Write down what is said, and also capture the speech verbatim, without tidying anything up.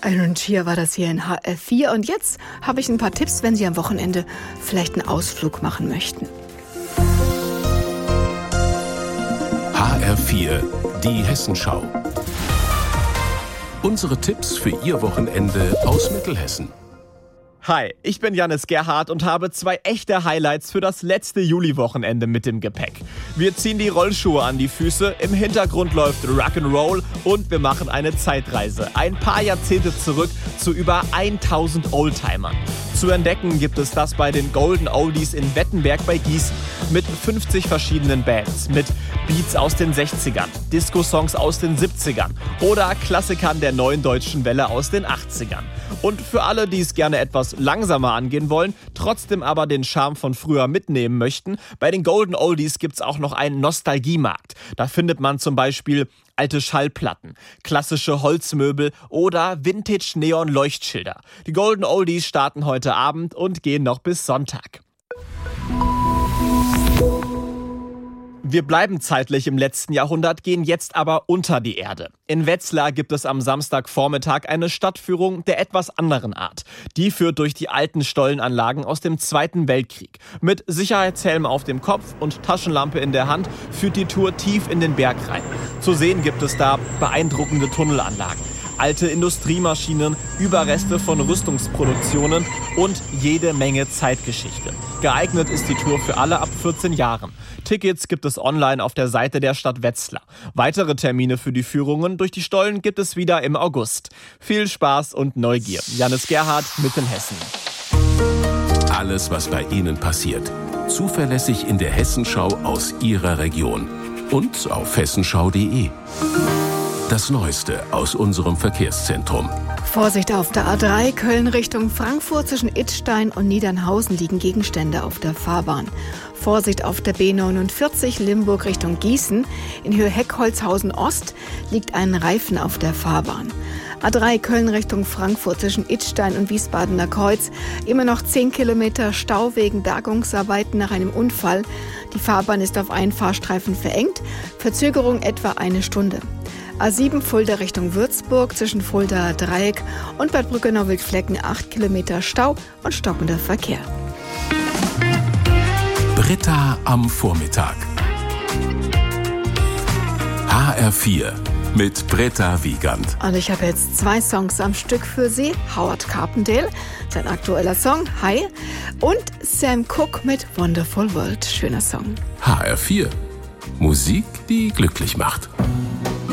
Und hier war das hier in H R vier. Und jetzt habe ich ein paar Tipps, wenn Sie am Wochenende vielleicht einen Ausflug machen möchten. H R vier, die Hessenschau. Unsere Tipps für Ihr Wochenende aus Mittelhessen. Hi, ich bin Jannis Gerhardt und habe zwei echte Highlights für das letzte Juli-Wochenende mit im Gepäck. Wir ziehen die Rollschuhe an die Füße, im Hintergrund läuft Rock'n'Roll und wir machen eine Zeitreise. Ein paar Jahrzehnte zurück zu über tausend Oldtimern. Zu entdecken gibt es das bei den Golden Oldies in Wettenberg bei Gießen. Mit fünfzig verschiedenen Bands, mit Beats aus den sechzigern, Disco-Songs aus den siebzigern oder Klassikern der neuen deutschen Welle aus den achtzigern. Und für alle, die es gerne etwas langsamer angehen wollen, trotzdem aber den Charme von früher mitnehmen möchten, bei den Golden Oldies gibt's auch noch einen Nostalgiemarkt. Da findet man zum Beispiel alte Schallplatten, klassische Holzmöbel oder Vintage-Neon-Leuchtschilder. Die Golden Oldies starten heute Abend und gehen noch bis Sonntag. Wir bleiben zeitlich im letzten Jahrhundert, gehen jetzt aber unter die Erde. In Wetzlar gibt es am Samstagvormittag eine Stadtführung der etwas anderen Art. Die führt durch die alten Stollenanlagen aus dem Zweiten Weltkrieg. Mit Sicherheitshelm auf dem Kopf und Taschenlampe in der Hand führt die Tour tief in den Berg rein. Zu sehen gibt es da beeindruckende Tunnelanlagen, alte Industriemaschinen, Überreste von Rüstungsproduktionen und jede Menge Zeitgeschichte. Geeignet ist die Tour für alle ab vierzehn Jahren. Tickets gibt es online auf der Seite der Stadt Wetzlar. Weitere Termine für die Führungen durch die Stollen gibt es wieder im August. Viel Spaß und Neugier. Jannis Gerhardt, Mittelhessen. Alles, was bei Ihnen passiert. Zuverlässig in der Hessenschau aus Ihrer Region. Und auf hessenschau punkt de. Das Neueste aus unserem Verkehrszentrum. Vorsicht auf der A drei, Köln Richtung Frankfurt. Zwischen Idstein und Niedernhausen liegen Gegenstände auf der Fahrbahn. Vorsicht auf der B neunundvierzig, Limburg Richtung Gießen. In Höhe Heckholzhausen Ost liegt ein Reifen auf der Fahrbahn. A drei, Köln Richtung Frankfurt. Zwischen Idstein und Wiesbadener Kreuz. Immer noch zehn Kilometer Stau wegen Bergungsarbeiten nach einem Unfall. Die Fahrbahn ist auf einen Fahrstreifen verengt. Verzögerung etwa eine Stunde. A sieben Fulda Richtung Würzburg, zwischen Fulda Dreieck und Bad Brückenau-Wildflecken acht Kilometer Stau und stockender Verkehr. Britta am Vormittag. H R vier mit Britta Wiegand. Und ich habe jetzt zwei Songs am Stück für Sie. Howard Carpendale, sein aktueller Song, Hi. Und Sam Cooke mit Wonderful World, schöner Song. H R vier. Musik, die glücklich macht.